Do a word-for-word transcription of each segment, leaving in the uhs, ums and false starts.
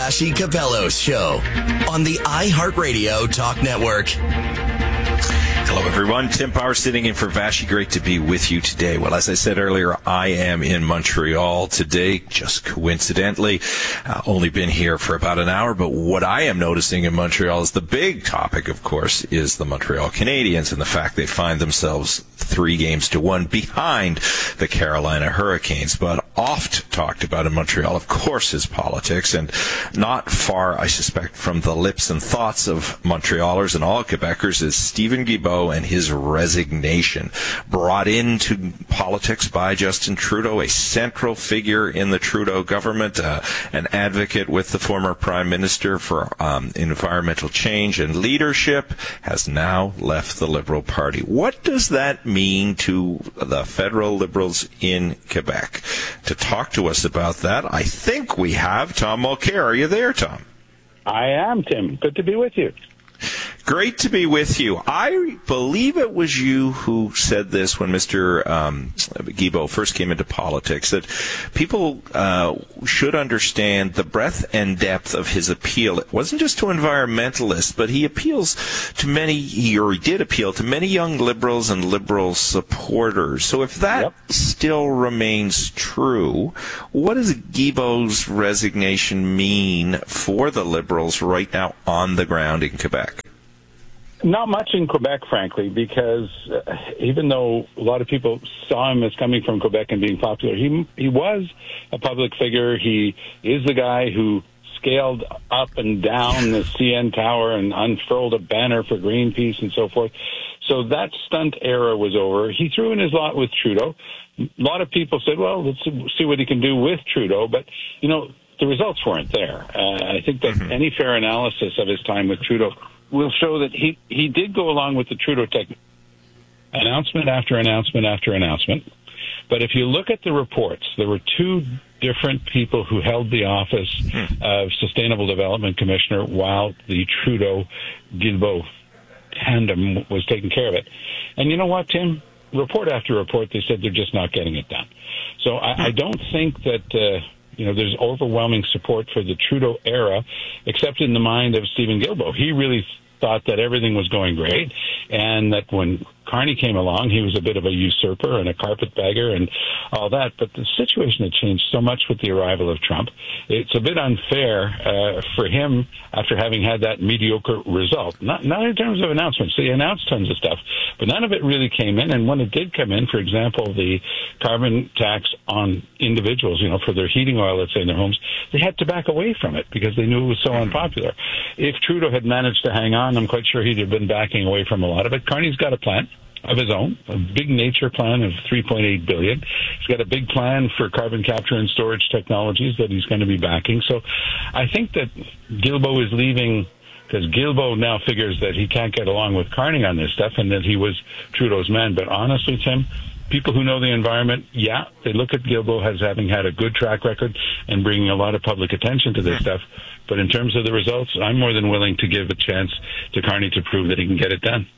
Vassy Capello's show on the iHeartRadio Talk Network. Hello, everyone. Tim Power sitting in for Vassy. Great to be with you today. Well, as I said earlier, I am in Montreal today, just coincidentally. Uh, only been here for about an hour, but what I am noticing in Montreal is the big topic, of course, is the Montreal Canadiens and the fact they find themselves three games to one behind the Carolina Hurricanes. But oft talked about in Montreal, of course, is politics, and not far, I suspect, from the lips and thoughts of Montrealers and all Quebecers is Stephen Guilbeault and his resignation, brought into politics by Justin Trudeau, a central figure in the Trudeau government, uh, an advocate with the former Prime Minister for um, environmental change and leadership, has now left the Liberal Party. What does that mean to the federal Liberals in Quebec? To talk to us about that, I think we have Tom Mulcair. Are you there, Tom? I am, Tim. Good to be with you. Great to be with you. I believe it was you who said this when Mister Um, Guilbeault first came into politics, that people uh, should understand the breadth and depth of his appeal. It wasn't just to environmentalists, but he appeals to many, he, or he did appeal to many young Liberals and Liberal supporters. So if that yep. still remains true, what does Guilbeault's resignation mean for the Liberals right now on the ground in Quebec? Not much in Quebec, frankly, because uh, even though a lot of people saw him as coming from Quebec and being popular, he he was a public figure. He is the guy who scaled up and down the C N Tower and unfurled a banner for Greenpeace and so forth. So that stunt era was over. He threw in his lot with Trudeau. A lot of people said, well, let's see what he can do with Trudeau. But, you know, the results weren't there. Uh, I think that mm-hmm. any fair analysis of his time with Trudeau will show that he, he did go along with the Trudeau technique, announcement after announcement after announcement. But if you look at the reports, there were two different people who held the office of Sustainable Development Commissioner while the Trudeau-Guilbeault tandem was taking care of it. And you know what, Tim? Report after report, they said they're just not getting it done. So I, I don't think that... Uh, You know, there's overwhelming support for the Trudeau era, except in the mind of Stephen Guilbeault. He really thought that everything was going great, and that when Carney came along, he was a bit of a usurper and a carpetbagger and all that. But the situation had changed so much with the arrival of Trump. It's a bit unfair uh, for him after having had that mediocre result. Not, not in terms of announcements. They announced tons of stuff, but none of it really came in. And when it did come in, for example, the carbon tax on individuals, you know, for their heating oil, let's say, in their homes, they had to back away from it because they knew it was so unpopular. If Trudeau had managed to hang on, I'm quite sure he'd have been backing away from a lot of it. Carney's got a plan of his own, a big nature plan of three point eight billion dollars. He's got a big plan for carbon capture and storage technologies that he's going to be backing. So I think that Guilbeault is leaving because Guilbeault now figures that he can't get along with Carney on this stuff and that he was Trudeau's man. But honestly, Tim, people who know the environment, yeah, they look at Guilbeault as having had a good track record and bringing a lot of public attention to this stuff. But in terms of the results, I'm more than willing to give a chance to Carney to prove that he can get it done.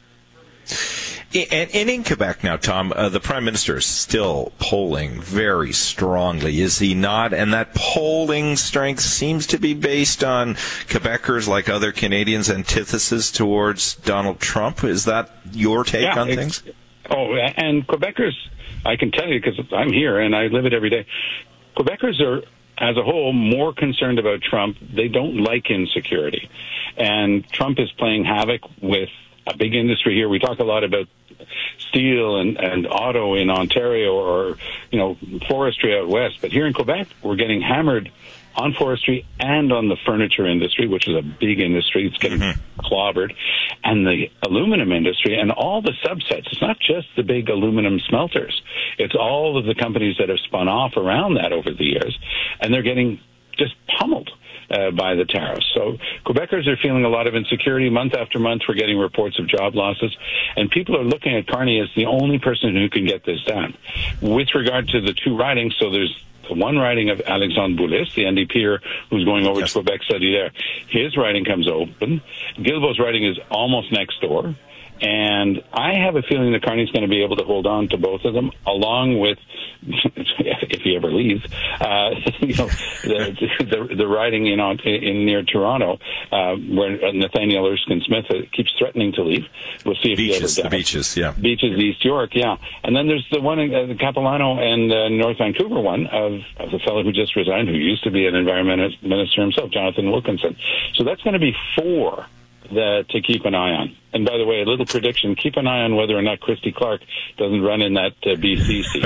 And, and in Quebec now, Tom, uh, the Prime Minister is still polling very strongly, is he not? And that polling strength seems to be based on Quebecers, like other Canadians, antithesis towards Donald Trump. Is that your take yeah, on things? Oh, and Quebecers, I can tell you because I'm here and I live it every day, Quebecers are, as a whole, more concerned about Trump. They don't like insecurity. And Trump is playing havoc with a big industry here. We talk a lot about steel and, and auto in Ontario or, you know, forestry out west. But here in Quebec, we're getting hammered on forestry and on the furniture industry, which is a big industry. It's getting mm-hmm. clobbered. And the aluminum industry and all the subsets. It's not just the big aluminum smelters. It's all of the companies that have spun off around that over the years. And they're getting just pummeled uh, by the tariffs. So Quebecers are feeling a lot of insecurity. Month after month, we're getting reports of job losses. And people are looking at Carney as the only person who can get this done. With regard to the two ridings, so there's the one riding of Alexandre Boulis, the N D P-er who's going over yes. to Quebec study there. His riding comes open. Guilbeault's riding is almost next door. And I have a feeling that Carney's going to be able to hold on to both of them, along with, if he ever leaves, uh, you know, the, the, the riding in, on, in near Toronto, uh, where Nathaniel Erskine Smith keeps threatening to leave. We'll see if beaches, he ever does. The beaches, yeah. Beaches, East York, yeah. And then there's the one, uh, the Capilano and uh, North Vancouver one of, of the fellow who just resigned, who used to be an environment minister himself, Jonathan Wilkinson. So that's going to be four that, to keep an eye on. And by the way, a little prediction, keep an eye on whether or not Christy Clark doesn't run in that uh, B C seat.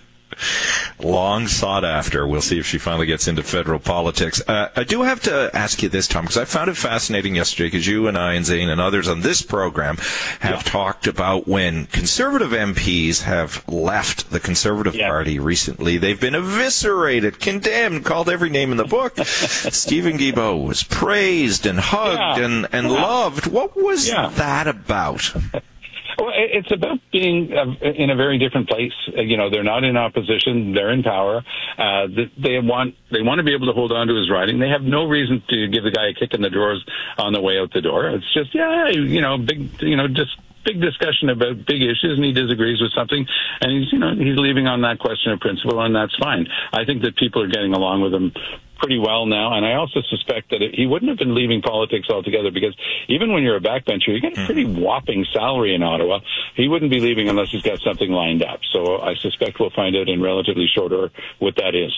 Long sought after. We'll see if she finally gets into federal politics. Uh, I do have to ask you this, Tom, because I found it fascinating yesterday, because you and I and Zane and others on this program have yeah. talked about when Conservative M Ps have left the Conservative yeah. Party recently. They've been eviscerated, condemned, called every name in the book. Stephen Guilbeault was praised and hugged yeah. and, and yeah. loved. What was yeah. that about? Well, it's about being in a very different place. You know, they're not in opposition; they're in power. Uh, they want they want to be able to hold on to his riding. They have no reason to give the guy a kick in the drawers on the way out the door. It's just, yeah, you know, big, you know, just big discussion about big issues, and he disagrees with something, and he's, you know, he's leaving on that question of principle, and that's fine. I think that people are getting along with him pretty well now, and I also suspect that it, he wouldn't have been leaving politics altogether, because even when you're a backbencher, you get a pretty whopping salary in Ottawa. He wouldn't be leaving unless he's got something lined up. So I suspect we'll find out in relatively short order what that is.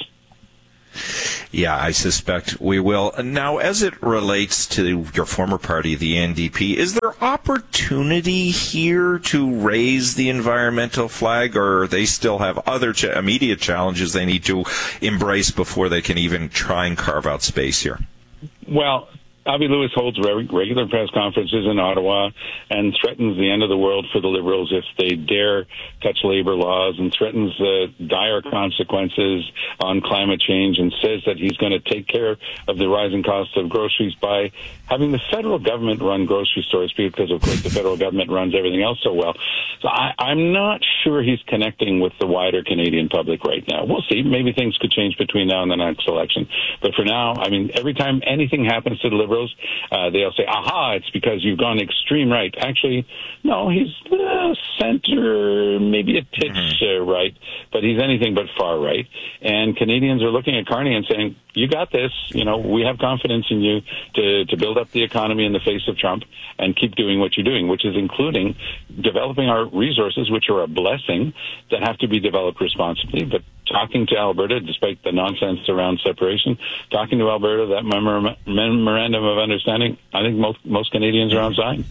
Yeah, I suspect we will. Now, as it relates to your former party, the N D P, is there opportunity here to raise the environmental flag, or they still have other ch- immediate challenges they need to embrace before they can even try and carve out space here? Well, Avi Lewis holds re- regular press conferences in Ottawa and threatens the end of the world for the Liberals if they dare touch labor laws, and threatens uh, dire consequences on climate change, and says that he's going to take care of the rising cost of groceries by having the federal government run grocery stores, because, of course, the federal government runs everything else so well. So I, I'm not sure he's connecting with the wider Canadian public right now. We'll see. Maybe things could change between now and the next election. But for now, I mean, every time anything happens to the Liberals, Uh, they'll say, aha, it's because you've gone extreme right. Actually, no, he's uh, center, maybe a titch mm-hmm. uh, right, but he's anything but far right. And Canadians are looking at Carney and saying, you got this. You know, we have confidence in you to, to build up the economy in the face of Trump and keep doing what you're doing, which is including developing our resources, which are a blessing, that have to be developed responsibly. But talking to Alberta, despite the nonsense around separation, talking to Alberta, that memor- memorandum of understanding, I think most, most Canadians are on side.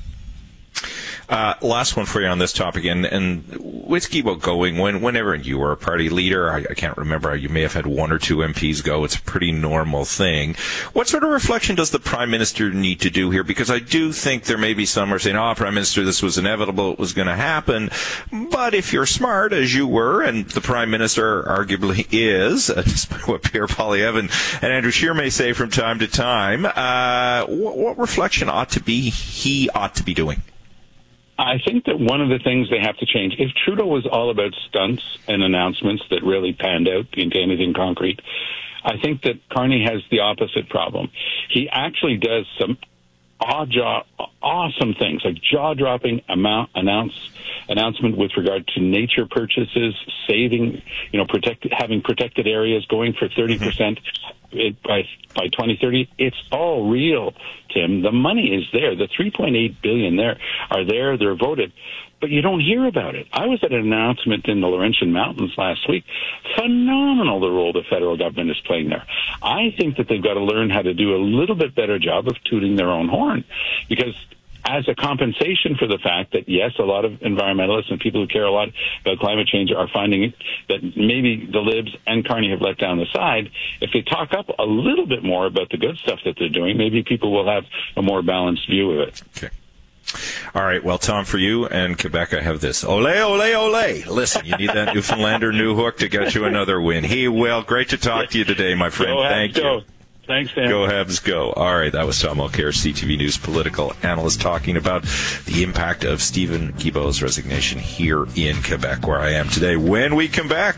Uh, last one for you on this topic, and, and with Guilbeault going, when, whenever you were a party leader, I, I can't remember, you may have had one or two M Ps go, it's a pretty normal thing. What sort of reflection does the Prime Minister need to do here? Because I do think there may be some who are saying, oh, Prime Minister, this was inevitable, it was going to happen. But if you're smart, as you were, and the Prime Minister arguably is, uh, despite what Pierre Poilievre and Andrew Scheer may say from time to time, uh, what, what reflection ought to be, he ought to be doing? I think that one of the things they have to change, if Trudeau was all about stunts and announcements that really panned out into anything concrete, I think that Carney has the opposite problem. He actually does some aw- awesome things, like jaw-dropping amount announce announcement with regard to nature purchases, saving, you know, protect, having protected areas, going for thirty percent it, by by twenty thirty. It's all real, Tim. The money is there. The three point eight billion dollars there are there. They're voted. But you don't hear about it. I was at an announcement in the Laurentian Mountains last week. Phenomenal, the role the federal government is playing there. I think that they've got to learn how to do a little bit better job of tooting their own horn, because as a compensation for the fact that, yes, a lot of environmentalists and people who care a lot about climate change are finding that maybe the Libs and Carney have let down the side, if they talk up a little bit more about the good stuff that they're doing, maybe people will have a more balanced view of it. Okay. All right. Well, Tom, for you and Quebec, I have this. Ole, ole, ole. Listen, you need that Newfoundlander new hook to get you another win. He will. Great to talk to you today, my friend. Go Thank you. Go. Thanks, Dan. Go Habs, go. All right, that was Tom Mulcair, C T V News political analyst, talking about the impact of Stephen Guilbeault's resignation here in Quebec, where I am today. When we come back,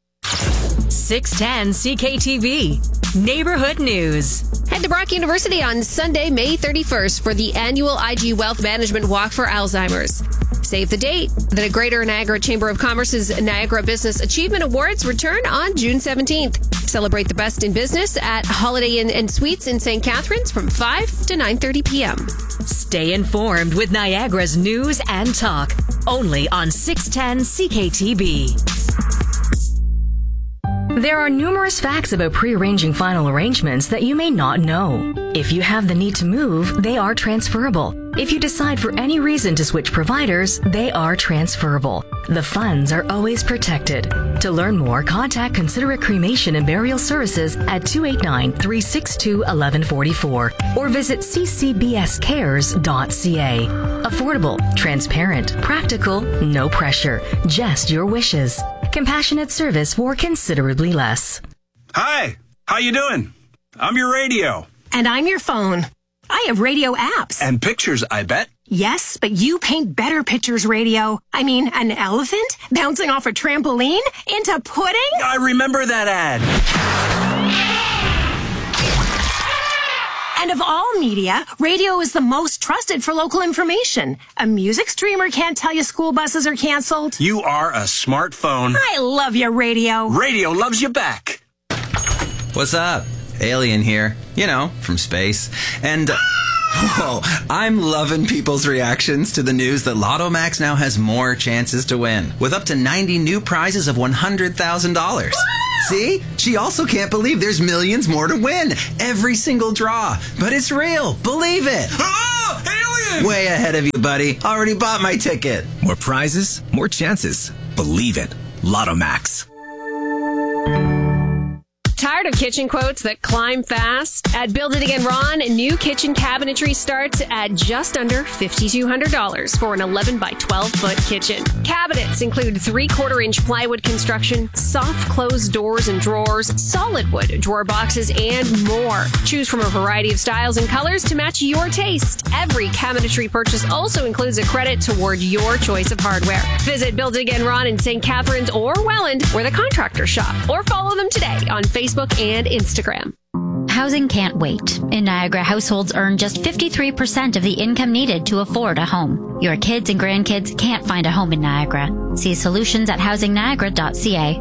six ten C K T V Neighborhood News. Head to Brock University on Sunday, May thirty-first for the annual I G Wealth Management Walk for Alzheimer's. Save the date. The Greater Niagara Chamber of Commerce's Niagara Business Achievement Awards return on June seventeenth. Celebrate the best in business at Holiday Inn and Suites in Saint Catharines from five to nine thirty p.m. Stay informed with Niagara's news and talk. Only on six ten C K T B. There are numerous facts about pre-arranging final arrangements that you may not know. If you have the need to move, they are transferable. If you decide for any reason to switch providers, they are transferable. The funds are always protected. To learn more, contact Considerate Cremation and Burial Services at two eight nine, three six two, one one four four or visit c c b s cares dot c a. Affordable, transparent, practical, no pressure, just your wishes. Compassionate service for considerably less. Hi, how you doing? I'm your radio. And I'm your phone. I have radio apps. And pictures, I bet. Yes, but you paint better pictures, radio. I mean, an elephant bouncing off a trampoline into pudding? I remember that ad. And of all media, radio is the most trusted for local information. A music streamer can't tell you school buses are canceled. You are a smartphone. I love you, radio. Radio loves you back. What's up? Alien here. You know, from space. And... Uh, whoa, I'm loving people's reactions to the news that Lotto Max now has more chances to win, with up to ninety new prizes of one hundred thousand dollars. See? She also can't believe there's millions more to win. Every single draw. But it's real. Believe it. Oh, alien! Way ahead of you, buddy. Already bought my ticket. More prizes, more chances. Believe it. Lotto Max. Tired of kitchen quotes that climb fast? At Build It Again Ron, new kitchen cabinetry starts at just under five thousand two hundred dollars for an eleven by twelve foot kitchen. Cabinets include three-quarter inch plywood construction, soft closed doors and drawers, solid wood drawer boxes, and more. Choose from a variety of styles and colors to match your taste. Every cabinetry purchase also includes a credit toward your choice of hardware. Visit Build It Again Ron in Saint Catharines or Welland, where the contractors shop, or follow them today on Facebook and Instagram. Housing can't wait. In Niagara, households earn just fifty-three percent of the income needed to afford a home. Your kids and grandkids can't find a home in Niagara. See solutions at housing niagara dot c a.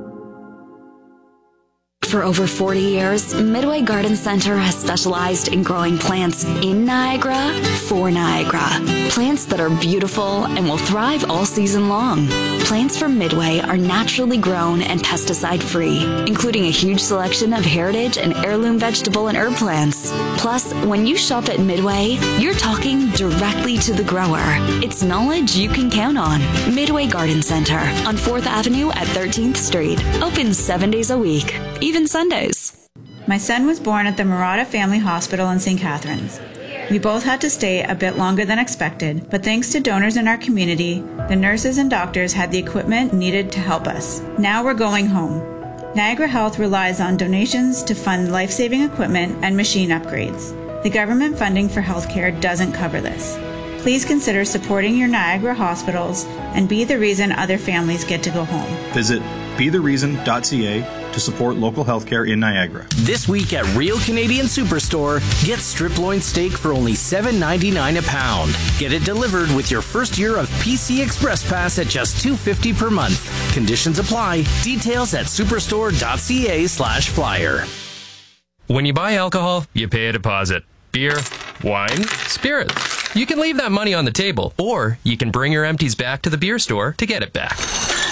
For over forty years, Midway Garden Center has specialized in growing plants in Niagara for Niagara. Plants that are beautiful and will thrive all season long. Plants from Midway are naturally grown and pesticide-free, including a huge selection of heritage and heirloom vegetable and herb plants. Plus, when you shop at Midway, you're talking directly to the grower. It's knowledge you can count on. Midway Garden Center on fourth Avenue at thirteenth Street. Open seven days a week, even Sundays. My son was born at the Murata Family Hospital in Saint Catharines. We both had to stay a bit longer than expected, but thanks to donors in our community, the nurses and doctors had the equipment needed to help us. Now we're going home. Niagara Health relies on donations to fund life-saving equipment and machine upgrades. The government funding for healthcare doesn't cover this. Please consider supporting your Niagara hospitals and be the reason other families get to go home. Visit be the reason dot c a to support local healthcare in Niagara. This week at Real Canadian Superstore, get strip loin steak for only seven ninety-nine a pound. Get it delivered with your first year of P C Express Pass at just two fifty per month. Conditions apply. Details at superstore dot c a slash flyer. When you buy alcohol, you pay a deposit. Beer, wine, spirits. You can leave that money on the table, or you can bring your empties back to the beer store to get it back.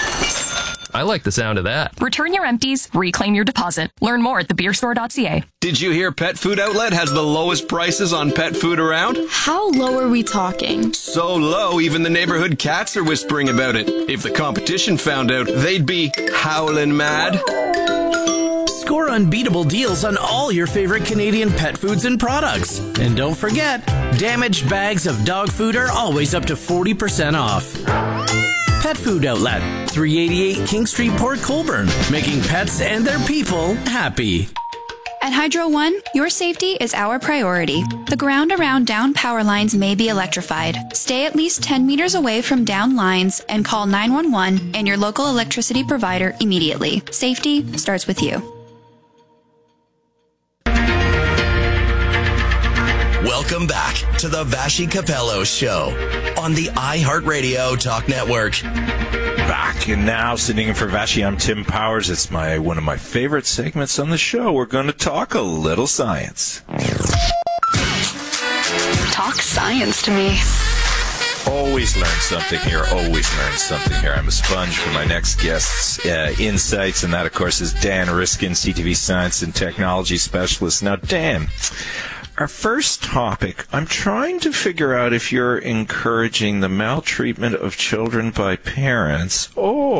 I like the sound of that. Return your empties, reclaim your deposit. Learn more at the beer store dot c a. Did you hear Pet Food Outlet has the lowest prices on pet food around? How low are we talking? So low, even the neighborhood cats are whispering about it. If the competition found out, they'd be howling mad. Score unbeatable deals on all your favorite Canadian pet foods and products. And don't forget, damaged bags of dog food are always up to forty percent off. Pet Food Outlet, three eighty-eight King Street, Port Colborne, making pets and their people happy. At Hydro One, your safety is our priority. The ground around down power lines may be electrified. Stay at least ten meters away from down lines and call nine one one and your local electricity provider immediately. Safety starts with you. Welcome back to the Vashi Capello Show on the iHeartRadio Talk Network. Back and now, sitting in for Vashi, I'm Tim Powers. It's my one of my favorite segments on the show. We're going to talk a little science. Talk science to me. Always learn something here. Always learn something here. I'm a sponge for my next guest's uh, insights, and that, of course, is Dan Riskin, C T V Science and Technology Specialist. Now, Dan, our first topic, I'm trying to figure out if you're encouraging the maltreatment of children by parents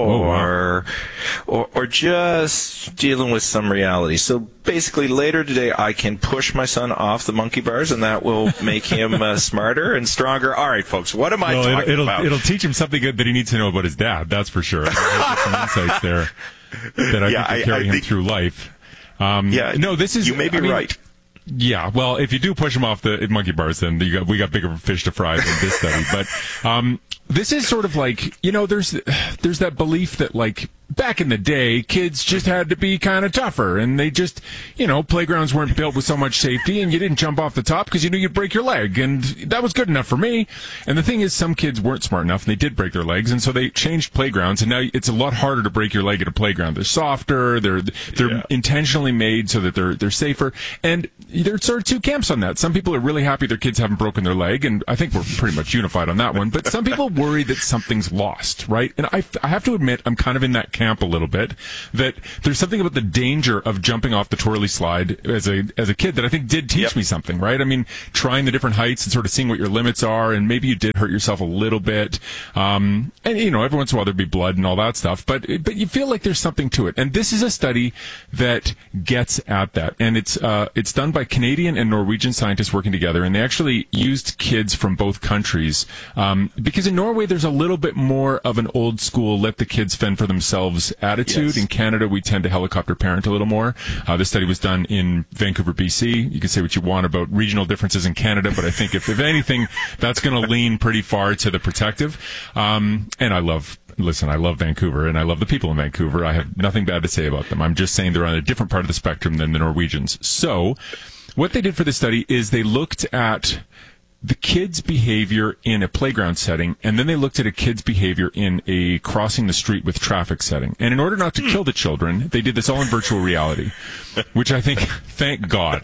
or, or, or just dealing with some reality. So basically, later today, I can push my son off the monkey bars, and that will make him uh, smarter and stronger. All right, folks, what am I well, talking it'll, about? It'll teach him something good that he needs to know about his dad, that's for sure. There's some insights there that I yeah, think will carry I, I him think, through life. Um, yeah, no, this is... You may be I mean, right. Yeah, well, if you do push them off the monkey bars, then you got, we got bigger fish to fry than this study. But um, this is sort of like, you know, there's there's that belief that, like, back in the day, kids just had to be kind of tougher, and they just, you know, playgrounds weren't built with so much safety, and you didn't jump off the top because you knew you'd break your leg, and that was good enough for me. And the thing is, some kids weren't smart enough, and they did break their legs, and so they changed playgrounds, and now it's a lot harder to break your leg at a playground. They're softer, they're they're yeah. intentionally made so that they're they're safer, and there's sort of two camps on that. Some people are really happy their kids haven't broken their leg, and I think we're pretty much unified on that one, but some people worry that something's lost, right? And I, I have to admit, I'm kind of in that camp a little bit, that there's something about the danger of jumping off the twirly slide as a as a kid that I think did teach yep. me something, right? I mean, trying the different heights and sort of seeing what your limits are, and maybe you did hurt yourself a little bit. Um, and, you know, every once in a while there'd be blood and all that stuff, but but you feel like there's something to it. And this is a study that gets at that. And it's uh, it's done by Canadian and Norwegian scientists working together, and they actually used kids from both countries. Um, because in Norway, there's a little bit more of an old school, let the kids fend for themselves attitude. Yes. In Canada, we tend to helicopter parent a little more. Uh, this study was done in Vancouver, B C. You can say what you want about regional differences in Canada, but I think if, if anything, that's going to lean pretty far to the protective. Um, and I love Listen, I love Vancouver, and I love the people in Vancouver. I have nothing bad to say about them. I'm just saying they're on a different part of the spectrum than the Norwegians. So what they did for this study is they looked at the kid's behavior in a playground setting, and then they looked at a kid's behavior in a crossing the street with traffic setting. And in order not to kill the children, they did this all in virtual reality, which I think, thank God.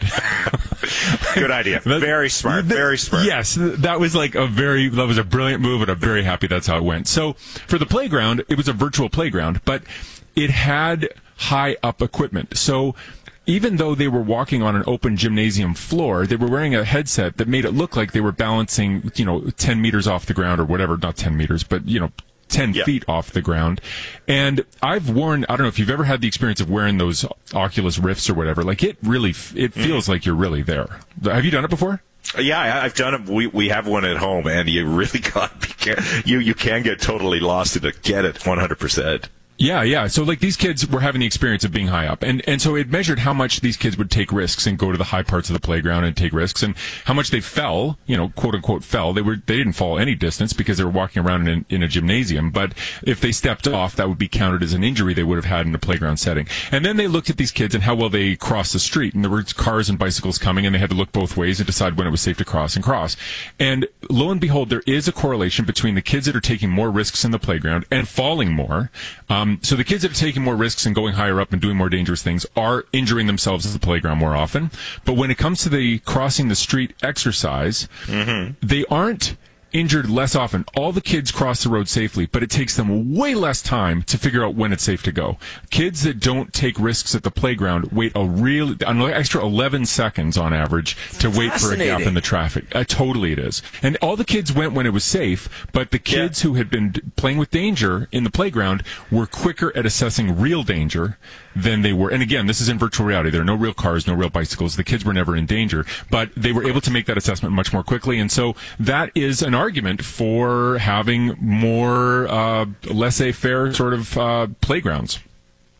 Good idea. Very smart. Very smart. Yes, that was like a very, that was a brilliant move, and I'm very happy that's how it went. So for the playground, it was a virtual playground, but it had high up equipment. So even though they were walking on an open gymnasium floor, they were wearing a headset that made it look like they were balancing, you know, ten meters off the ground or whatever, not ten meters, but, you know, ten yep. feet off the ground. And I've worn, I don't know if you've ever had the experience of wearing those Oculus Rifts or whatever, like it really, it feels mm. like you're really there. Have you done it before? Yeah, I've done it. We we have one at home, and you really got to be careful. You, you can get totally lost to get it one hundred percent. Yeah, yeah. So, like, these kids were having the experience of being high up. And and so it measured how much these kids would take risks and go to the high parts of the playground and take risks, and how much they fell, you know, quote unquote fell. They were they didn't fall any distance because they were walking around in, in a gymnasium. But if they stepped off, that would be counted as an injury they would have had in a playground setting. And then they looked at these kids and how well they crossed the street. And there were cars and bicycles coming, and they had to look both ways and decide when it was safe to cross and cross. And lo and behold, there is a correlation between the kids that are taking more risks in the playground and falling more. Um, so the kids that are taking more risks and going higher up and doing more dangerous things are injuring themselves at the playground more often. But when it comes to the crossing the street exercise, mm-hmm. they aren't injured less often. All the kids cross the road safely, but it takes them way less time to figure out when it's safe to go. Kids that don't take risks at the playground wait a real, an extra eleven seconds on average to wait for a gap in the traffic. Uh, totally it is. And all the kids went when it was safe, but the kids yeah. who had been playing with danger in the playground were quicker at assessing real danger than they were. And again, this is in virtual reality. There are no real cars, no real bicycles. The kids were never in danger, but they were able to make that assessment much more quickly. And so that is an argument for having more uh, laissez-faire sort of uh, playgrounds.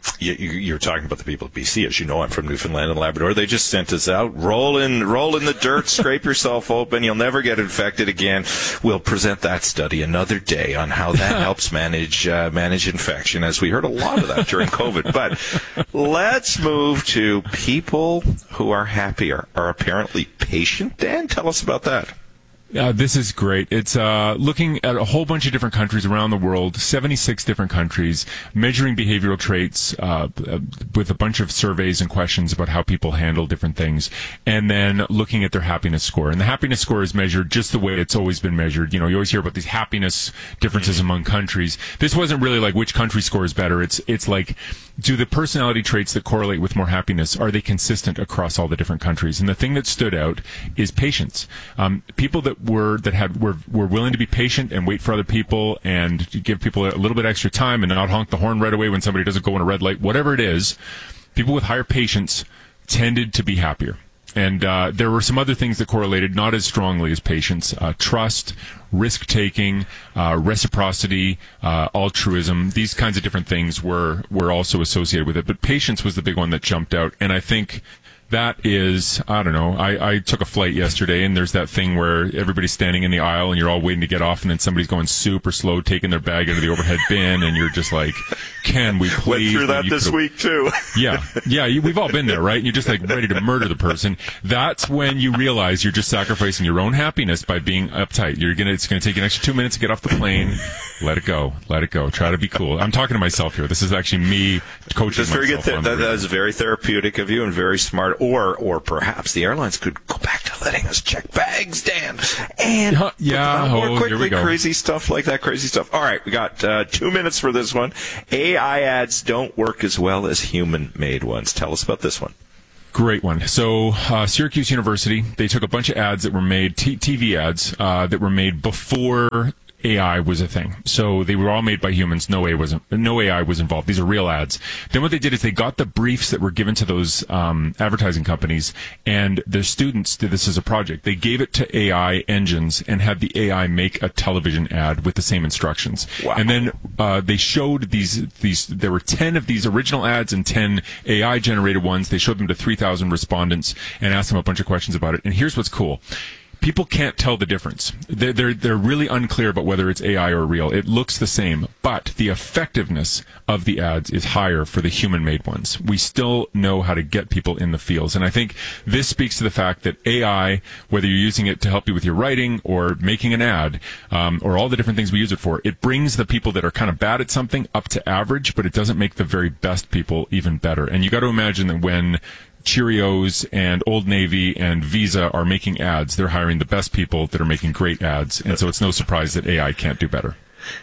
You, you, you're talking about the people at B C. As you know, I'm from Newfoundland and Labrador. They just sent us out. Roll in, roll in the dirt, scrape yourself open. You'll never get infected again. We'll present that study another day on how that helps manage uh, manage infection, as we heard a lot of that during COVID. But let's move to people who are happier, are apparently patient. Dan, tell us about that. Uh, this is great. It's uh, looking at a whole bunch of different countries around the world, seventy-six different countries, measuring behavioral traits uh, with a bunch of surveys and questions about how people handle different things, and then looking at their happiness score. And the happiness score is measured just the way it's always been measured. You know, you always hear about these happiness differences among countries. This wasn't really like which country scores better. It's it's like, do the personality traits that correlate with more happiness, are they consistent across all the different countries? And the thing that stood out is patience. Um, people that were that had were were willing to be patient and wait for other people and give people a little bit extra time and not honk the horn right away when somebody doesn't go in a red light, whatever it is, people with higher patience tended to be happier. And uh, there were some other things that correlated not as strongly as patience. Uh, trust, risk-taking, uh, reciprocity, uh, altruism, these kinds of different things were, were also associated with it. But patience was the big one that jumped out. And I think that is, I don't know, I, I took a flight yesterday, and there's that thing where everybody's standing in the aisle and you're all waiting to get off, and then somebody's going super slow, taking their bag out of the overhead bin, and you're just like, can we please? Went through that this week, too. Yeah. Yeah, you, we've all been there, right? You're just like ready to murder the person. That's when you realize you're just sacrificing your own happiness by being uptight. You're gonna, it's going to take you an extra two minutes to get off the plane. Let it go. Let it go. Try to be cool. I'm talking to myself here. This is actually me coaching That's very myself. good. Th- that, that is very therapeutic of you and very smart. Or, or perhaps the airlines could go back to letting us check bags, Dan, and uh, yeah, more oh, quickly. Here we go. Crazy stuff like that. Crazy stuff. All right, we got uh, two minutes for this one. A I ads don't work as well as human-made ones. Tell us about this one. Great one. So, uh, Syracuse University, they took a bunch of ads that were made, t- TV ads, uh, that were made before A I was a thing. So they were all made by humans. No A I wasn't, no A I was involved. These are real ads. Then what they did is they got the briefs that were given to those um, advertising companies, and their students did this as a project. They gave it to A I engines and had the A I make a television ad with the same instructions. Wow. And then uh, they showed these these. There were ten of these original ads and ten A I generated ones. They showed them to three thousand respondents and asked them a bunch of questions about it. And here's what's cool. People can't tell the difference. They're, they're, they're really unclear about whether it's A I or real. It looks the same, but the effectiveness of the ads is higher for the human-made ones. We still know how to get people in the fields. And I think this speaks to the fact that A I, whether you're using it to help you with your writing or making an ad, um, or all the different things we use it for, it brings the people that are kind of bad at something up to average, but it doesn't make the very best people even better. And you got to imagine that when Cheerios and Old Navy and Visa are making ads, they're hiring the best people that are making great ads, and so it's no surprise that A I can't do better.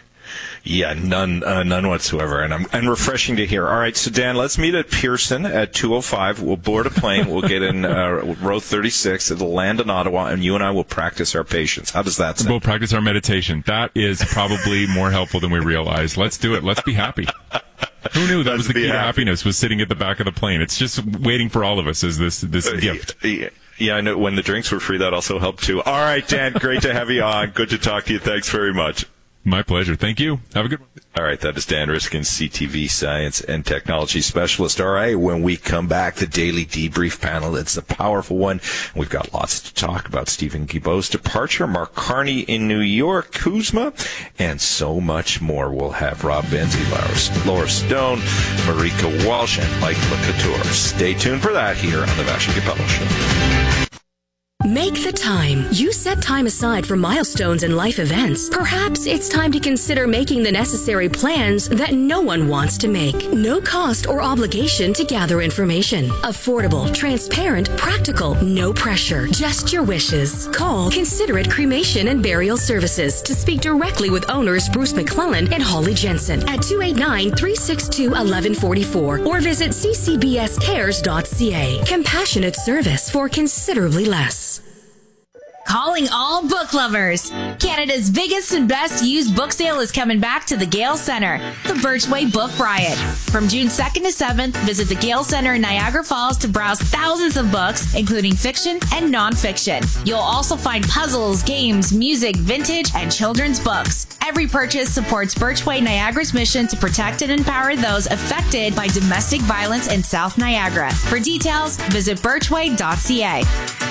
Yeah, none, uh, none whatsoever, and I'm and refreshing to hear. All right, so Dan, let's meet at Pearson at two oh five. We'll board a plane. We'll get in uh, row thirty-six. It'll land in Ottawa, and you and I will practice our patience. How does that sound? We'll practice our meditation. That is probably more helpful than we realize. Let's do it. Let's be happy. Who knew that Let's was the key happy. to happiness, was sitting at the back of the plane? It's just waiting for all of us as this this Uh, gift. Yeah, yeah, I know. When the drinks were free, that also helped too. All right, Dan, great to have you on. Good to talk to you. Thanks very much. My pleasure. Thank you. Have a good one. All right, that is Dan Riskin, C T V Science and Technology Specialist. All right, when we come back, the Daily Debrief panel, it's a powerful one. We've got lots to talk about. Stephen Guilbeault's departure, Mark Carney in New York, Kuzma, and so much more. We'll have Rob Benzie, Laura, Laura Stone, Marika Walsh, and Mike LeCouture. Stay tuned for that here on the Vassy Capello Show. Make the time. You set time aside for milestones and life events. Perhaps it's time to consider making the necessary plans that no one wants to make. No cost or obligation to gather information. Affordable, transparent, practical, no pressure. Just your wishes. Call Considerate Cremation and Burial Services to speak directly with owners Bruce McClellan and Holly Jensen at two eight nine, three six two, one one four four or visit c c b s cares dot c a. Compassionate service for considerably less. Calling all book lovers. Canada's biggest and best used book sale is coming back to the Gale Centre, the Birchway Book Riot. From June second to seventh, visit the Gale Centre in Niagara Falls to browse thousands of books, including fiction and nonfiction. You'll also find puzzles, games, music, vintage, and children's books. Every purchase supports Birchway Niagara's mission to protect and empower those affected by domestic violence in South Niagara. For details, visit birchway dot c a.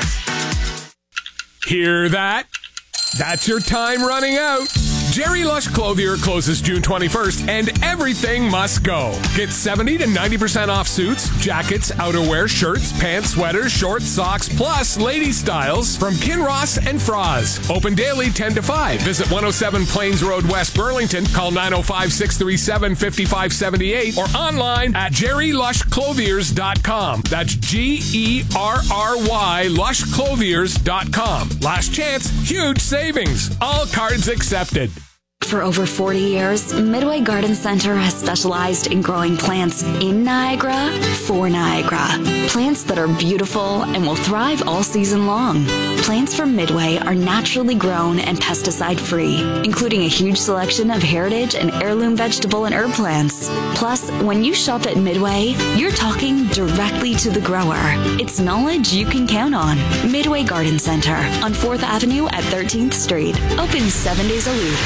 Hear that? That's your time running out. Jerry Lush Clothier closes June twenty-first, and everything must go. Get seventy to ninety percent off suits, jackets, outerwear, shirts, pants, sweaters, shorts, socks, plus lady styles from Kinross and Froz. Open daily ten to five. Visit one oh seven Plains Road, West Burlington. Call nine oh five, six three seven, five five seven eight or online at jerry lush clothiers dot com. That's G E R R Y lush clothiers dot com. Last chance, huge savings. All cards accepted. For over forty years, Midway Garden Center has specialized in growing plants in Niagara for Niagara. Plants that are beautiful and will thrive all season long. Plants from Midway are naturally grown and pesticide-free, including a huge selection of heritage and heirloom vegetable and herb plants. Plus, when you shop at Midway, you're talking directly to the grower. It's knowledge you can count on. Midway Garden Center on fourth Avenue at thirteenth Street. Open seven days a week.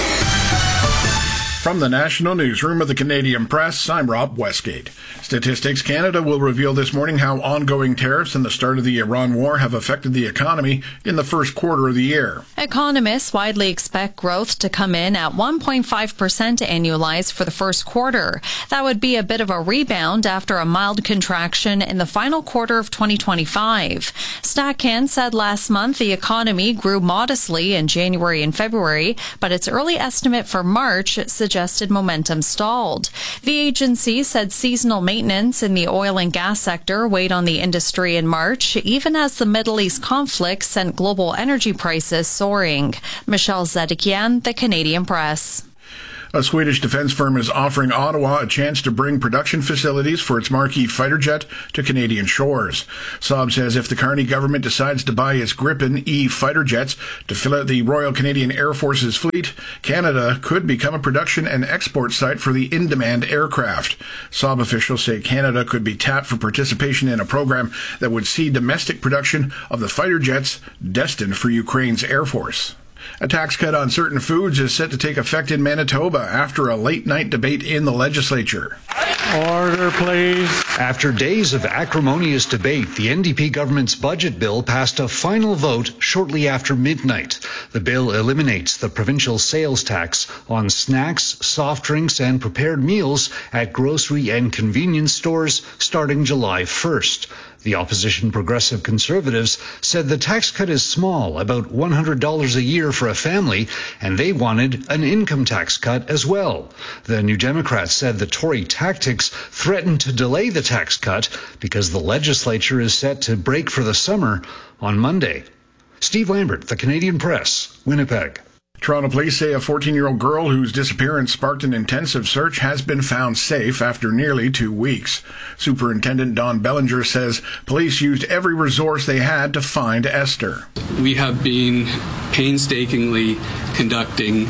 From the National Newsroom of the Canadian Press, I'm Rob Westgate. Statistics Canada will reveal this morning how ongoing tariffs and the start of the Iran war have affected the economy in the first quarter of the year. Economists widely expect growth to come in at one point five percent annualized for the first quarter. That would be a bit of a rebound after a mild contraction in the final quarter of twenty twenty-five. StatCan said last month the economy grew modestly in January and February, but its early estimate for March suggested momentum stalled. The agency said seasonal maintenance in the oil and gas sector weighed on the industry in March, even as the Middle East conflict sent global energy prices soaring. Michelle Zedekian, The Canadian Press. A Swedish defense firm is offering Ottawa a chance to bring production facilities for its marquee fighter jet to Canadian shores. Saab says if the Carney government decides to buy its Gripen E fighter jets to fill out the Royal Canadian Air Force's fleet, Canada could become a production and export site for the in-demand aircraft. Saab officials say Canada could be tapped for participation in a program that would see domestic production of the fighter jets destined for Ukraine's Air Force. A tax cut on certain foods is set to take effect in Manitoba after a late-night debate in the legislature. Order, please. After days of acrimonious debate, the N D P government's budget bill passed a final vote shortly after midnight. The bill eliminates the provincial sales tax on snacks, soft drinks, and prepared meals at grocery and convenience stores starting July first. The opposition Progressive Conservatives said the tax cut is small, about one hundred dollars a year for a family, and they wanted an income tax cut as well. The New Democrats said the Tory tactics threatened to delay the tax cut because the legislature is set to break for the summer on Monday. Steve Lambert, The Canadian Press, Winnipeg. Toronto police say a fourteen-year-old girl whose disappearance sparked an intensive search has been found safe after nearly two weeks. Superintendent Don Bellinger says police used every resource they had to find Esther. We have been painstakingly conducting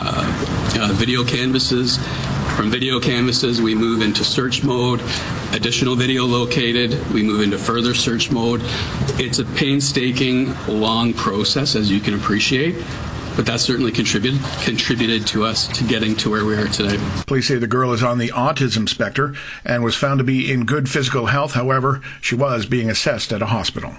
uh, uh, video canvasses. From video canvases, we move into search mode. Additional video located, we move into further search mode. It's a painstaking, long process, as you can appreciate. But that certainly contributed contributed to us to getting to where we are today. Police say the girl is on the autism spectrum and was found to be in good physical health. However, she was being assessed at a hospital.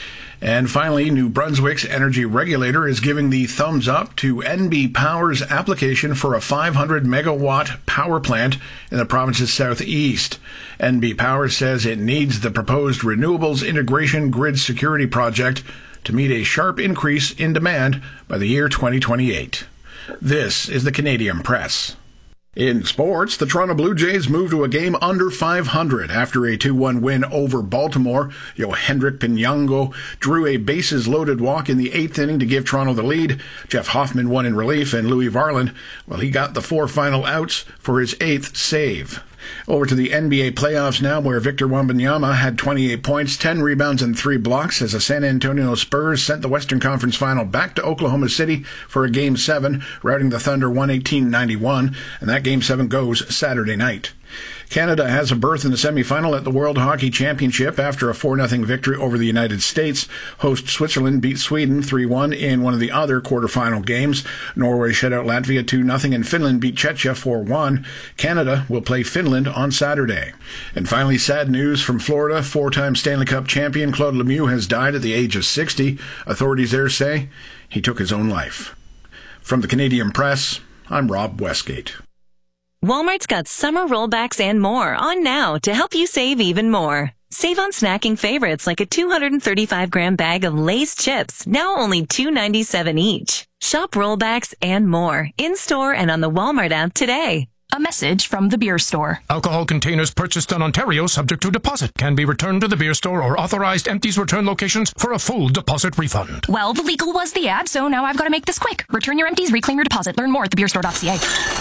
And finally, New Brunswick's energy regulator is giving the thumbs up to N B Power's application for a five hundred megawatt power plant in the province's southeast. N B Power says it needs the proposed renewables integration grid security project to meet a sharp increase in demand by the year twenty twenty-eight. This is the Canadian Press. In sports, the Toronto Blue Jays moved to a game under five hundred after a two one win over Baltimore. Yohendrick Pinango drew a bases-loaded walk in the eighth inning to give Toronto the lead. Jeff Hoffman won in relief, and Louis Varland, well, he got the four final outs for his eighth save. Over to the N B A playoffs now, where Victor Wembanyama had twenty-eight points, ten rebounds, and three blocks as the San Antonio Spurs sent the Western Conference Final back to Oklahoma City for a Game seven, routing the Thunder one eighteen ninety-one, and that Game seven goes Saturday night. Canada has a berth in the semifinal at the World Hockey Championship after a four nothing victory over the United States. Host Switzerland beat Sweden three one in one of the other quarterfinal games. Norway shut out Latvia two nothing, and Finland beat Czechia four one. Canada will play Finland on Saturday. And finally, sad news from Florida. Four-time Stanley Cup champion Claude Lemieux has died at the age of sixty. Authorities there say he took his own life. From the Canadian Press, I'm Rob Westgate. Walmart's got summer rollbacks and more on now to help you save even more. Save on snacking favorites like a two hundred thirty-five gram bag of Lay's chips, now only two ninety-seven each. Shop rollbacks and more in-store and on the Walmart app today. A message from the beer store. Alcohol containers purchased in Ontario subject to deposit can be returned to the beer store or authorized empties return locations for a full deposit refund. Well, the legal was the ad, so now I've got to make this quick. Return your empties, reclaim your deposit. Learn more at the beer store dot c a.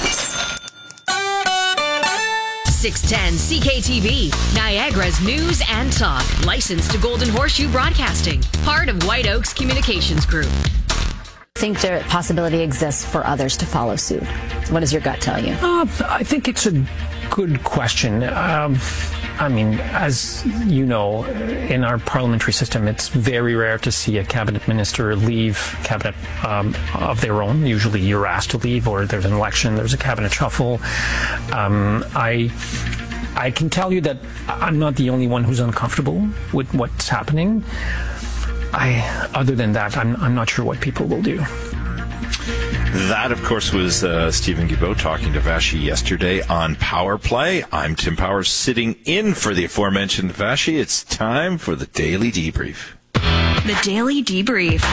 six ten C K T V, Niagara's news and talk. Licensed to Golden Horseshoe Broadcasting. Part of White Oaks Communications Group. I think the possibility exists for others to follow suit. What does your gut tell you? Uh, I think it's a good question. Um, I mean, as you know, in our parliamentary system, it's very rare to see a cabinet minister leave cabinet um, of their own. Usually you're asked to leave, or there's an election, there's a cabinet shuffle. Um, I I can tell you that I'm not the only one who's uncomfortable with what's happening. I, other than that, I'm, I'm not sure what people will do. That, of course, was uh, Stephen Guilbeault talking to Vashi yesterday on Power Play. I'm Tim Powers, sitting in for the aforementioned Vashi. It's time for the Daily Debrief. The Daily Debrief.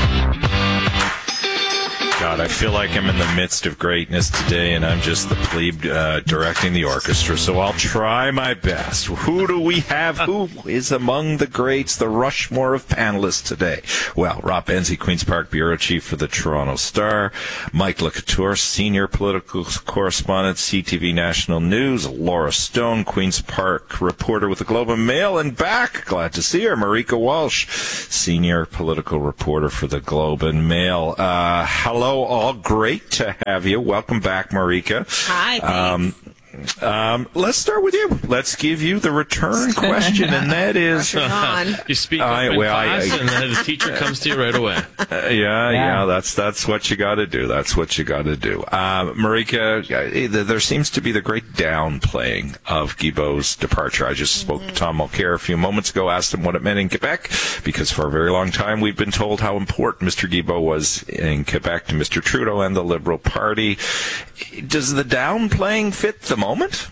God, I feel like I'm in the midst of greatness today, and I'm just the plebe uh, directing the orchestra, so I'll try my best. Who do we have? Who is among the greats, the Rushmore of panelists today? Well, Rob Benzie, Queen's Park Bureau Chief for the Toronto Star, Mike LeCouture, Senior Political Correspondent, C T V National News, Laura Stone, Queen's Park reporter with the Globe and Mail, and back, glad to see her, Marika Walsh, Senior Political Reporter for the Globe and Mail. Uh, hello. All great to have you. Welcome back, Marika. Hi, thanks. Um, um, let's start with you. Let's give you the return question, and that is... Uh, you speak up I, in well, class, I, and then the teacher comes to you right away. Uh, yeah, yeah, yeah, that's that's what you got to do. That's what you got to do. Uh, Marika, uh, there seems to be the great downplaying of Guilbeault's departure. I just spoke mm-hmm. to Tom Mulcair a few moments ago, asked him what it meant in Quebec, because for a very long time we've been told how important Mister Guilbeault was in Quebec to Mister Trudeau and the Liberal Party. Does the downplaying fit the moment?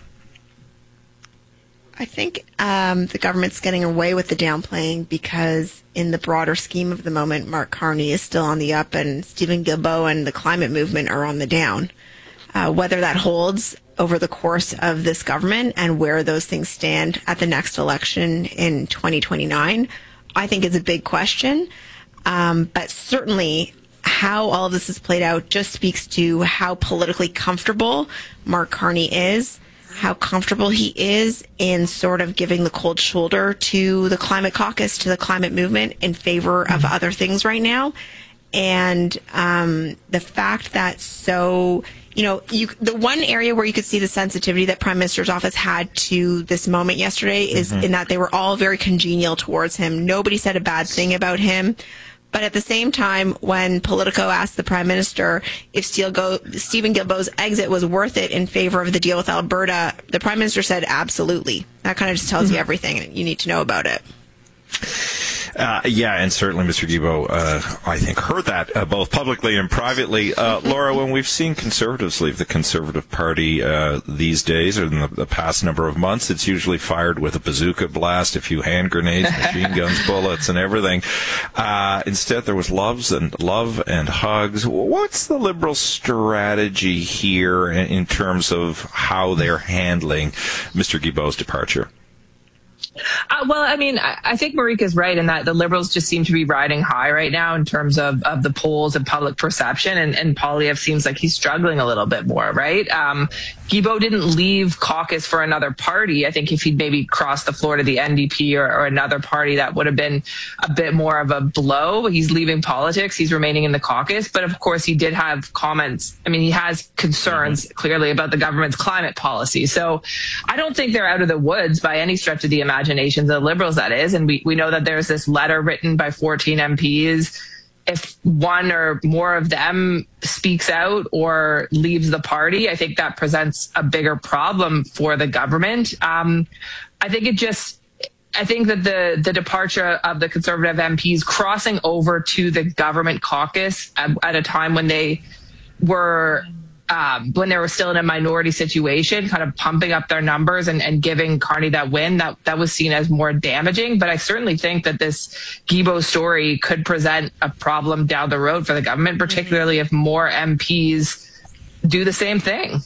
I think um, the government's getting away with the downplaying because in the broader scheme of the moment, Mark Carney is still on the up and Stephen Guilbeault and the climate movement are on the down. Uh, whether that holds over the course of this government and where those things stand at the next election in twenty twenty-nine, I think is a big question. Um, but certainly how all of this is played out just speaks to how politically comfortable Mark Carney is, how comfortable he is in sort of giving the cold shoulder to the climate caucus, to the climate movement in favor of other things right now. And um, the fact that so, you know, you, the one area where you could see the sensitivity that Prime Minister's office had to this moment yesterday is mm-hmm. in that they were all very congenial towards him. Nobody said a bad thing about him. But at the same time, when Politico asked the Prime Minister if Stephen Guilbeault's exit was worth it in favor of the deal with Alberta, the Prime Minister said absolutely. That kind of just tells mm-hmm. you everything you need to know about it. Uh, yeah, and certainly Mister Guilbeault, uh, I think, heard that uh, both publicly and privately. Uh, Laura, when we've seen Conservatives leave the Conservative Party uh, these days, or in the, the past number of months, it's usually fired with a bazooka blast, a few hand grenades, machine guns, bullets, and everything. Uh, instead, there was loves and love and hugs. What's the Liberal strategy here in, in terms of how they're handling Mister Guilbeault's departure? Uh, well, I mean, I, I think Marika's right in that the Liberals just seem to be riding high right now in terms of, of the polls and public perception. And, and Poilievre seems like he's struggling a little bit more, right? Um, Guilbeault didn't leave caucus for another party. I think if he'd maybe crossed the floor to the N D P or, or another party, that would have been a bit more of a blow. He's leaving politics. He's remaining in the caucus. But of course, he did have comments. I mean, he has concerns mm-hmm. clearly about the government's climate policy. So I don't think they're out of the woods by any stretch of the imagination. The Liberals, that is. And we, we know that there's this letter written by fourteen M Ps. If one or more of them speaks out or leaves the party, I think that presents a bigger problem for the government. Um, I think it just, I think that the, the departure of the Conservative M Ps crossing over to the government caucus at, at a time when they were Um, when they were still in a minority situation, kind of pumping up their numbers and, and giving Carney that win, that, that was seen as more damaging. But I certainly think that this Guilbeault story could present a problem down the road for the government, particularly if more M Ps do the same thing.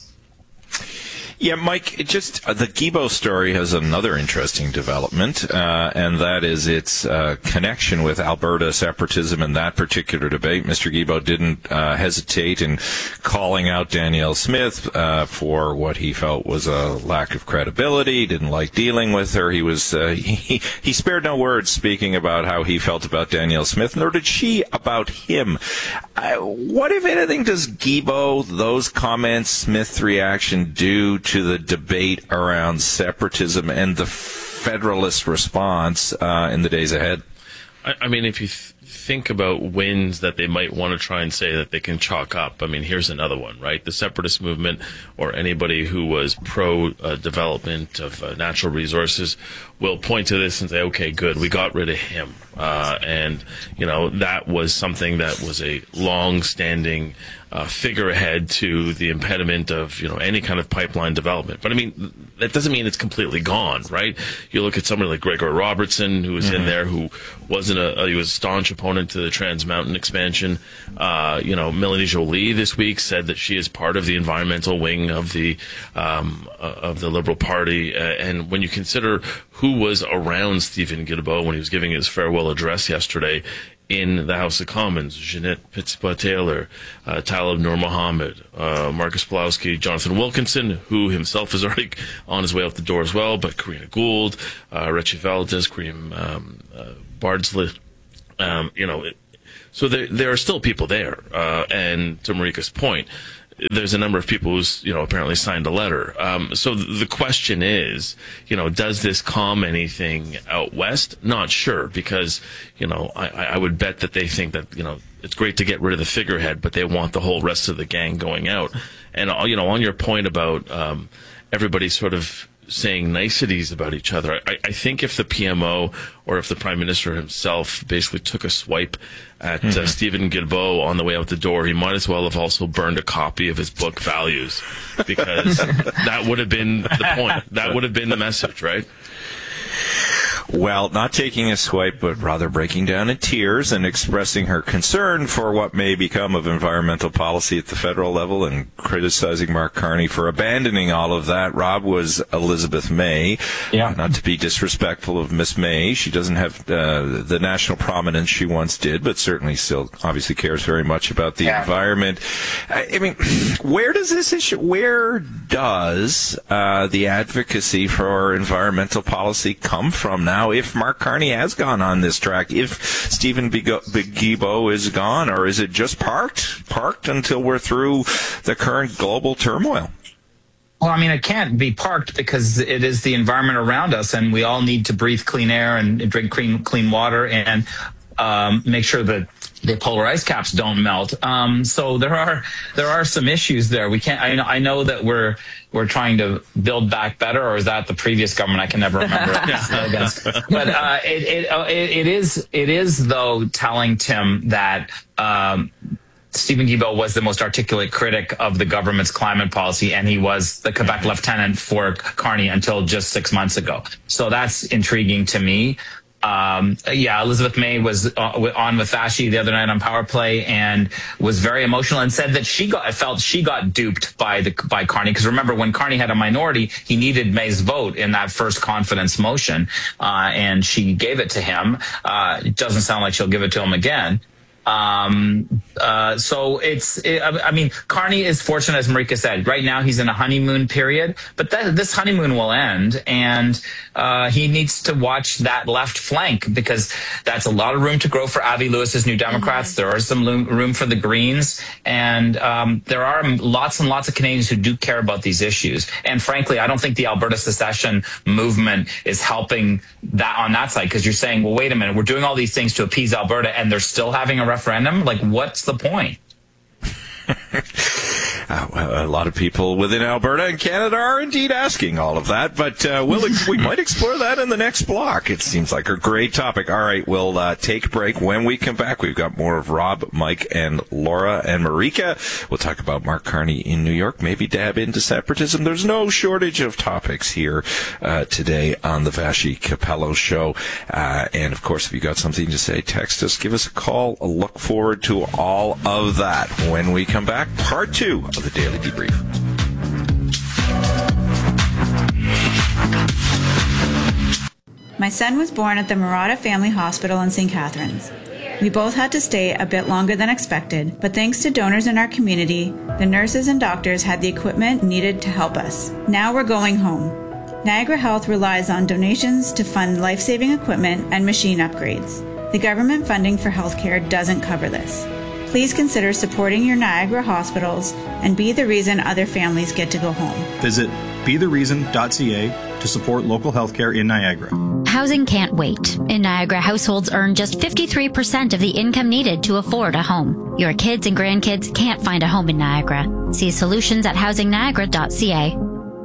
Yeah, Mike, it just uh, the Guilbeault story has another interesting development, uh, and that is its uh, connection with Alberta separatism in that particular debate. Mister Guilbeault didn't uh, hesitate in calling out Danielle Smith uh, for what he felt was a lack of credibility. He didn't like dealing with her. He was uh, he, he spared no words speaking about how he felt about Danielle Smith, nor did she about him. Uh, what, if anything, does Guilbeault, those comments, Smith's reaction do to to the debate around separatism and the Federalist response uh, in the days ahead? I, I mean, if you th- think about wins that they might want to try and say that they can chalk up, I mean, here's another one, right? The separatist movement, or anybody who was pro-development uh, of uh, natural resources, will point to this and say, okay, good, we got rid of him. Uh, and, you know, that was something that was a long-standing uh, figurehead to the impediment of, you know, any kind of pipeline development. But, I mean, that doesn't mean it's completely gone, right? You look at somebody like Gregory Robertson, who was mm-hmm. in there, who wasn't a, he was a staunch opponent to the Trans Mountain expansion. Uh, you know, Melanie Joly this week said that she is part of the environmental wing of the, um, uh, of the Liberal Party. Uh, and when you consider who was around Stephen Guilbeault when he was giving his farewell address yesterday in the House of Commons, Jeanette Pittspa-Taylor, uh, Talib Nur Mohammed, uh, Marcus Pulowski, Jonathan Wilkinson, who himself is already on his way out the door as well, but Karina Gould, uh, Richie Valdez, Kareem um, uh, Bardsley, um, you know, it, so there, there are still people there. Uh, and to Marika's point, there's a number of people who's, you know, apparently signed a letter. Um, so the question is, you know, does this calm anything out west? Not sure, because, you know, I, I would bet that they think that, you know, it's great to get rid of the figurehead, but they want the whole rest of the gang going out. And, you know, on your point about um, everybody sort of saying niceties about each other, I, I think if the P M O or if the Prime Minister himself basically took a swipe at mm-hmm. uh, Stephen Guilbeault on the way out the door, he might as well have also burned a copy of his book Values, because that would have been the point. That would have been the message, right? Well, not taking a swipe, but rather breaking down in tears and expressing her concern for what may become of environmental policy at the federal level and criticizing Mark Carney for abandoning all of that. Rob, was Elizabeth May. Yeah. Not to be disrespectful of Miss May. She doesn't have uh, the national prominence she once did, but certainly still obviously cares very much about the yeah. environment. I, I mean, where does this issue, where does uh, the advocacy for environmental policy come from now? If Mark Carney has gone on this track, if Stephen Guilbeault is gone, or is it just parked, parked until we're through the current global turmoil? Well, I mean, it can't be parked because it is the environment around us, and we all need to breathe clean air and drink clean, clean water and um, make sure that the polar ice caps don't melt. Um, so there are there are some issues there. We can't. I know, I know that we're we're trying to build back better, or is that the previous government? I can never remember. But uh, it, it it it is it is though telling, Tim, that um, Stephen Guilbeault was the most articulate critic of the government's climate policy, and he was the Quebec mm-hmm. lieutenant for Carney until just six months ago. So that's intriguing to me. Um, yeah, Elizabeth May was on with Vashi the other night on Power Play and was very emotional and said that she got felt she got duped by the by Carney, because remember when Carney had a minority, he needed May's vote in that first confidence motion, uh, and she gave it to him. Uh, it doesn't sound like she'll give it to him again. Um, uh, so it's, it, I mean, Carney is fortunate, as Marika said. Right now he's in a honeymoon period, but that, this honeymoon will end, and uh, he needs to watch that left flank, because that's a lot of room to grow for Avi Lewis's New Democrats. Mm-hmm. There is some room for the Greens, and um, there are lots and lots of Canadians who do care about these issues. And frankly, I don't think the Alberta secession movement is helping that on that side, because you're saying, well, wait a minute, we're doing all these things to appease Alberta, and they're still having a referendum? Like, what's the point? Uh, a lot of people within Alberta and Canada are indeed asking all of that, but uh, we'll, we might explore that in the next block. It seems like a great topic. All right, we'll uh, take a break. When we come back, we've got more of Rob, Mike, and Laura and Marika. We'll talk about Mark Carney in New York, maybe dab into separatism. There's no shortage of topics here uh, today on the Vashi Capello Show. Uh, and, of course, if you got something to say, text us, give us a call. I'll look forward to all of that when we come back. Part two of the Daily Debrief. My son was born at the Murata Family Hospital in Saint Catharines. We both had to stay a bit longer than expected, but thanks to donors in our community, the nurses and doctors had the equipment needed to help us. Now we're going home. Niagara Health relies on donations to fund life-saving equipment and machine upgrades. The government funding for healthcare doesn't cover this. Please consider supporting your Niagara hospitals and be the reason other families get to go home. Visit be the reason dot c a to support local healthcare in Niagara. Housing can't wait. In Niagara, households earn just fifty-three percent of the income needed to afford a home. Your kids and grandkids can't find a home in Niagara. See solutions at housing niagara dot c a.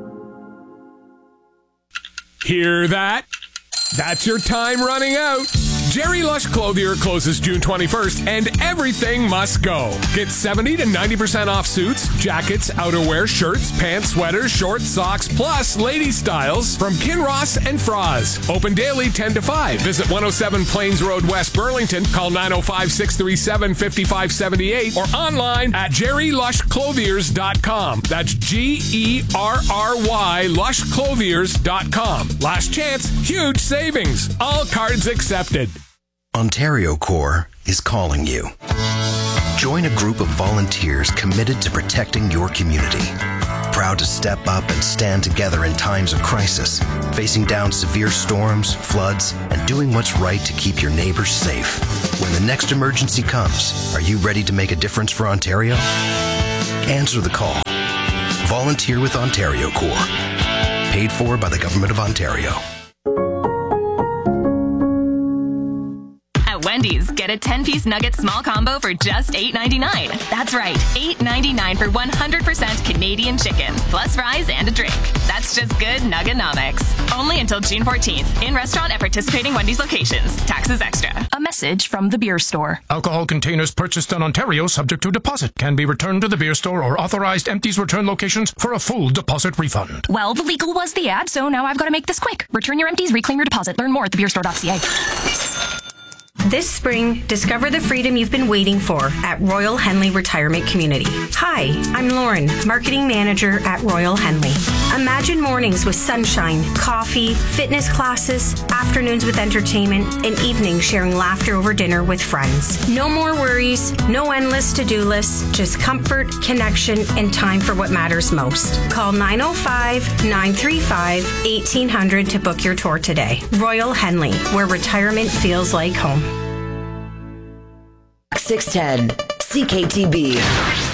Hear that? That's your time running out. Jerry Lush Clothier closes June twenty-first, and everything must go. Get seventy to ninety percent off suits, jackets, outerwear, shirts, pants, sweaters, shorts, socks, plus lady styles from Kinross and Froz. Open daily ten to five. Visit one oh seven Plains Road, West Burlington. Call nine oh five, six three seven, five five seven eight or online at jerry lush clothiers dot com. That's G E R R Y lush clothiers dot com. Last chance, huge savings. All cards accepted. Ontario Corps is calling you. Join a group of volunteers committed to protecting your community. Proud to step up and stand together in times of crisis, facing down severe storms, floods, and doing what's right to keep your neighbors safe. When the next emergency comes, are you ready to make a difference for Ontario? Answer the call. Volunteer with Ontario Corps. Paid for by the Government of Ontario. Wendy's, get a ten-piece nugget small combo for just eight ninety-nine. That's right, eight ninety-nine for one hundred percent Canadian chicken, plus fries and a drink. That's just good nuggenomics. Only until June fourteenth, in restaurant at participating Wendy's locations. Taxes extra. A message from the beer store. Alcohol containers purchased in Ontario subject to deposit can be returned to the beer store or authorized empties return locations for a full deposit refund. Well, the legal was the ad, so now I've got to make this quick. Return your empties, reclaim your deposit. Learn more at the beer store dot c a. This spring, discover the freedom you've been waiting for at Royal Henley Retirement Community. Hi, I'm Lauren, Marketing Manager at Royal Henley. Imagine mornings with sunshine, coffee, fitness classes, afternoons with entertainment, and evenings sharing laughter over dinner with friends. No more worries, no endless to-do lists, just comfort, connection, and time for what matters most. Call nine oh five, nine three five, eighteen hundred to book your tour today. Royal Henley, where retirement feels like home. six ten C K T B.